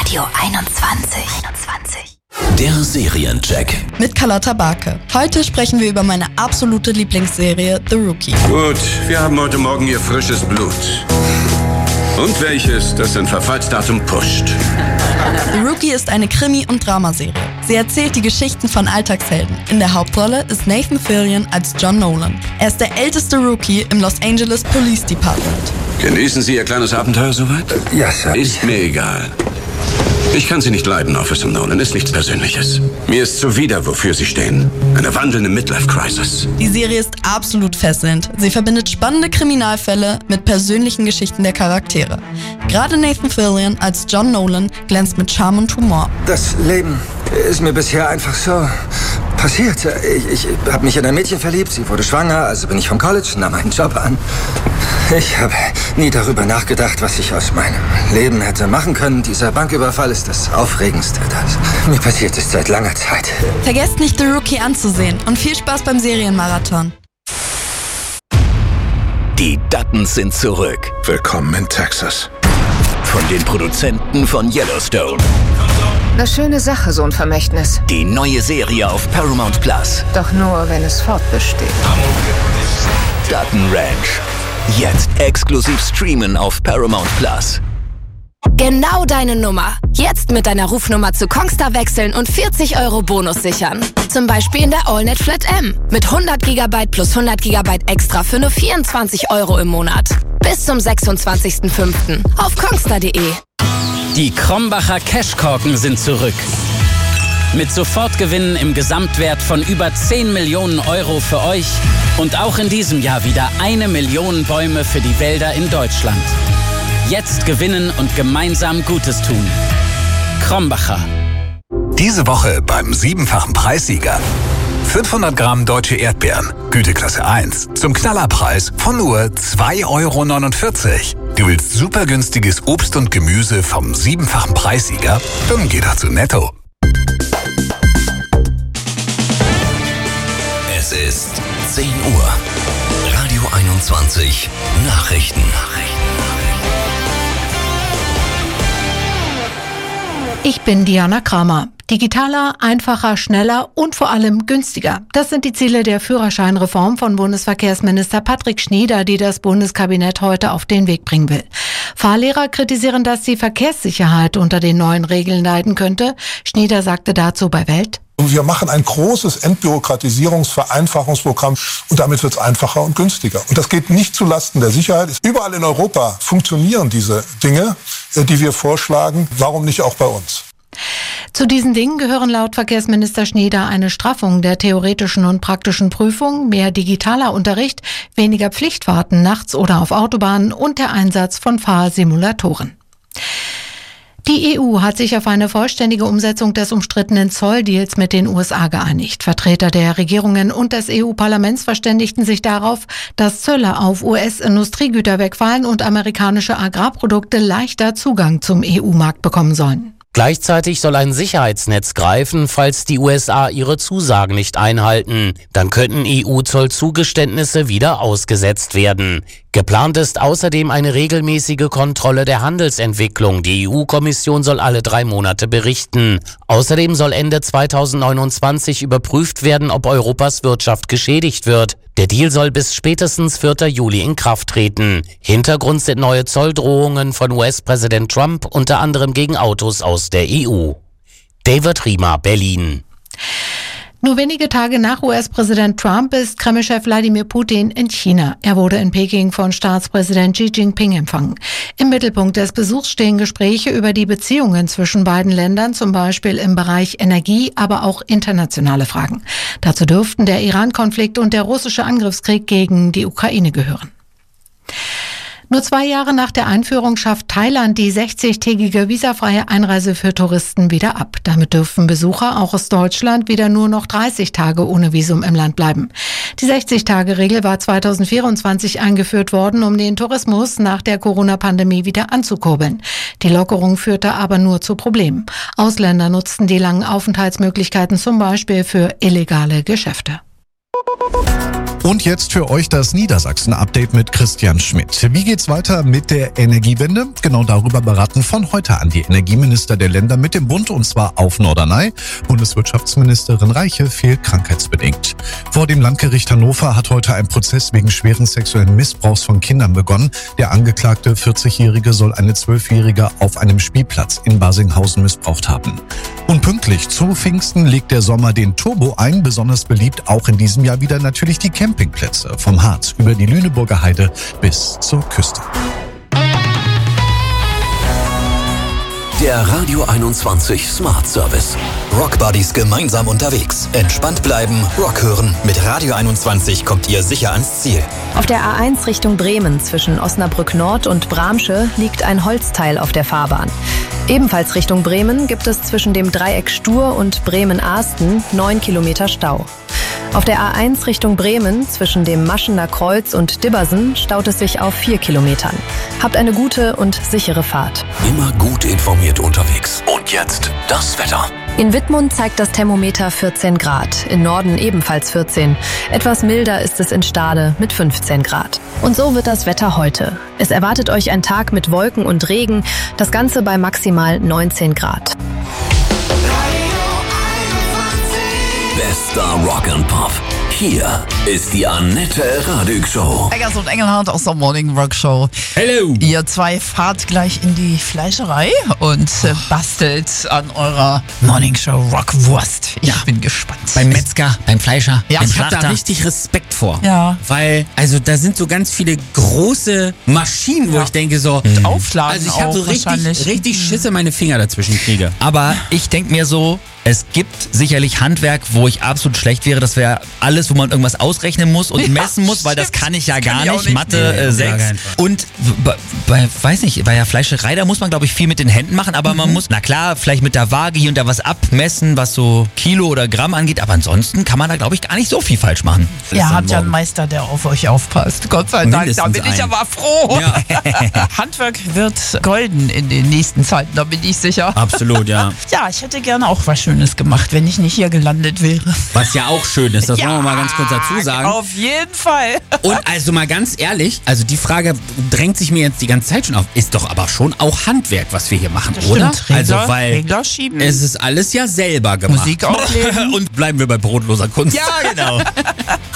Radio 21. Der Seriencheck. Mit Carlotta Barke. Heute sprechen wir über meine absolute Lieblingsserie, The Rookie. Gut, wir haben heute Morgen ihr frisches Blut. Und welches, das sein Verfallsdatum pusht. The Rookie ist eine Krimi- und Dramaserie. Sie erzählt die Geschichten von Alltagshelden. In der Hauptrolle ist Nathan Fillion als John Nolan. Er ist der älteste Rookie im Los Angeles Police Department. Genießen Sie Ihr kleines Abenteuer soweit? Ja, Sir. Ist mir egal. Ich kann Sie nicht leiden, Officer Nolan. Ist nichts Persönliches. Mir ist zuwider, wofür Sie stehen. Eine wandelnde Midlife-Crisis. Die Serie ist absolut fesselnd. Sie verbindet spannende Kriminalfälle mit persönlichen Geschichten der Charaktere. Gerade Nathan Fillion als John Nolan glänzt mit Charme und Humor. Das Leben ist mir bisher einfach so passiert. Ich habe mich in ein Mädchen verliebt, sie wurde schwanger, also bin ich vom College, nahm einen Job an. Ich habe nie darüber nachgedacht, was ich aus meinem Leben hätte machen können. Dieser Banküberfall ist das Aufregendste, das mir passiert ist seit langer Zeit. Vergesst nicht, The Rookie anzusehen und viel Spaß beim Serienmarathon. Die Duttons sind zurück. Willkommen in Texas. Von den Produzenten von Yellowstone. Eine schöne Sache, so ein Vermächtnis. Die neue Serie auf Paramount Plus. Doch nur, wenn es fortbesteht. Dutton Ranch. Jetzt exklusiv streamen auf Paramount Plus. Genau deine Nummer. Jetzt mit deiner Rufnummer zu Kongstar wechseln und 40 € Bonus sichern. Zum Beispiel in der AllNet Flat M. Mit 100 GB plus 100 GB extra für nur 24 € im Monat. Bis zum 26.05. auf kongstar.de. Die Krombacher Cashkorken sind zurück. Mit Sofortgewinnen im Gesamtwert von über 10 Millionen € für euch und auch in diesem Jahr wieder 1 Million Bäume für die Wälder in Deutschland. Jetzt gewinnen und gemeinsam Gutes tun. Krombacher. Diese Woche beim 7-fachen Preissieger. 500 Gramm deutsche Erdbeeren, Güteklasse 1, zum Knallerpreis von nur 2,49 €. Du willst super günstiges Obst und Gemüse vom 7-fachen Preissieger? Dann geh doch zu Netto. Es ist 10 Uhr. Radio 21 Nachrichten. Ich bin Diana Kramer. Digitaler, einfacher, schneller und vor allem günstiger. Das sind die Ziele der Führerscheinreform von Bundesverkehrsminister Patrick Schnieder, die das Bundeskabinett heute auf den Weg bringen will. Fahrlehrer kritisieren, dass die Verkehrssicherheit unter den neuen Regeln leiden könnte. Schnieder sagte dazu bei Welt: Wir machen ein großes Entbürokratisierungs-Vereinfachungsprogramm und damit wird es einfacher und günstiger. Und das geht nicht zulasten der Sicherheit. Überall in Europa funktionieren diese Dinge, die wir vorschlagen. Warum nicht auch bei uns? Zu diesen Dingen gehören laut Verkehrsminister Schnieder eine Straffung der theoretischen und praktischen Prüfung, mehr digitaler Unterricht, weniger Pflichtfahrten nachts oder auf Autobahnen und der Einsatz von Fahrsimulatoren. Die EU hat sich auf eine vollständige Umsetzung des umstrittenen Zolldeals mit den USA geeinigt. Vertreter der Regierungen und des EU-Parlaments verständigten sich darauf, dass Zölle auf US-Industriegüter wegfallen und amerikanische Agrarprodukte leichter Zugang zum EU-Markt bekommen sollen. Gleichzeitig soll ein Sicherheitsnetz greifen, falls die USA ihre Zusagen nicht einhalten. Dann könnten EU-Zollzugeständnisse wieder ausgesetzt werden. Geplant ist außerdem eine regelmäßige Kontrolle der Handelsentwicklung. Die EU-Kommission soll alle 3 Monate berichten. Außerdem soll Ende 2029 überprüft werden, ob Europas Wirtschaft geschädigt wird. Der Deal soll bis spätestens 4. Juli in Kraft treten. Hintergrund sind neue Zolldrohungen von US-Präsident Trump, unter anderem gegen Autos aus der EU. David Riemer, Berlin. Nur wenige Tage nach US-Präsident Trump ist Kreml-Chef Wladimir Putin in China. Er wurde in Peking von Staatspräsident Xi Jinping empfangen. Im Mittelpunkt des Besuchs stehen Gespräche über die Beziehungen zwischen beiden Ländern, zum Beispiel im Bereich Energie, aber auch internationale Fragen. Dazu dürften der Iran-Konflikt und der russische Angriffskrieg gegen die Ukraine gehören. Nur 2 Jahre nach der Einführung schafft Thailand die 60-tägige visafreie Einreise für Touristen wieder ab. Damit dürfen Besucher auch aus Deutschland wieder nur noch 30 Tage ohne Visum im Land bleiben. Die 60-Tage-Regel war 2024 eingeführt worden, um den Tourismus nach der Corona-Pandemie wieder anzukurbeln. Die Lockerung führte aber nur zu Problemen. Ausländer nutzten die langen Aufenthaltsmöglichkeiten zum Beispiel für illegale Geschäfte. Und jetzt für euch das Niedersachsen-Update mit Christian Schmidt. Wie geht's weiter mit der Energiewende? Genau darüber beraten von heute an die Energieminister der Länder mit dem Bund, und zwar auf Norderney. Bundeswirtschaftsministerin Reiche fehlt krankheitsbedingt. Vor dem Landgericht Hannover hat heute ein Prozess wegen schweren sexuellen Missbrauchs von Kindern begonnen. Der angeklagte 40-Jährige soll eine 12-Jährige auf einem Spielplatz in Barsinghausen missbraucht haben. Und pünktlich zu Pfingsten legt der Sommer den Turbo ein. Besonders beliebt auch in diesem Jahr wieder natürlich die Campingplätze vom Harz über die Lüneburger Heide bis zur Küste. Der Radio 21 Smart Service. Rock Buddies gemeinsam unterwegs. Entspannt bleiben, Rock hören. Mit Radio 21 kommt ihr sicher ans Ziel. Auf der A1 Richtung Bremen zwischen Osnabrück Nord und Bramsche liegt ein Holzteil auf der Fahrbahn. Ebenfalls Richtung Bremen gibt es zwischen dem Dreieck Stur und Bremen-Ahsten 9 Kilometer Stau. Auf der A1 Richtung Bremen zwischen dem Maschener Kreuz und Dibbersen staut es sich auf 4 Kilometern. Habt eine gute und sichere Fahrt. Immer gut informiert unterwegs. Und jetzt das Wetter. In Wittmund zeigt das Thermometer 14 Grad, in Norden ebenfalls 14. Etwas milder ist es in Stade mit 15 Grad. Und so wird das Wetter heute. Es erwartet euch ein Tag mit Wolken und Regen, das Ganze bei maximal 19 Grad. Bester Rock and Pop. Hier ist die Annette Radig Show. Eggers und Engelhardt aus der Morning Rock Show. Hello. Ihr zwei fahrt gleich in die Fleischerei und bastelt an eurer Morning Show Rockwurst. Ich bin gespannt. Beim Metzger, beim Fleischer, ja, ich habe da richtig Respekt vor. Ja. Weil, also da sind so ganz viele große Maschinen, wo ich denke so, Aufladen. Also ich habe so richtig Schisse meine Finger dazwischen kriege. Aber ich denke mir so, es gibt sicherlich Handwerk, wo ich absolut schlecht wäre. Das wäre alles, wo man irgendwas ausrechnen muss und messen muss, weil das kann ich ja gar nicht. Mathe 6. Und bei der Fleischerei, da muss man, glaube ich, viel mit den Händen machen. Aber man muss, na klar, vielleicht mit der Waage hier und da was abmessen, was so Kilo oder Gramm angeht. Aber ansonsten kann man da, glaube ich, gar nicht so viel falsch machen. Ihr habt ja einen Meister, der auf euch aufpasst. Gott sei Dank, da bin ich aber froh. Ja. Handwerk wird golden in den nächsten Zeiten, da bin ich sicher. Absolut, ja. Ja, ich hätte gerne auch was Schönes gemacht, wenn ich nicht hier gelandet wäre. Was ja auch schön ist, das wollen wir mal ganz kurz dazu sagen. Auf jeden Fall. Und also mal ganz ehrlich, also die Frage drängt sich mir jetzt die ganze Zeit schon auf, ist doch aber schon auch Handwerk, was wir hier machen, das oder? Stimmt, Regler, also weil Regler schieben. Es ist alles ja selber gemacht. Musik auflegen. Und bleiben wir bei brotloser Kunst. Ja, genau.